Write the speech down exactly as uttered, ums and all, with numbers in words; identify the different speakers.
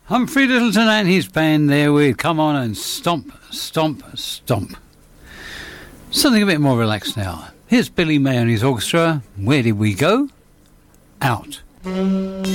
Speaker 1: Humphrey Lyttelton and his band there with Come On and Stomp, Stomp, Stomp. Something a bit more relaxed now. Here's Billy May and his orchestra. Where did we go? Out.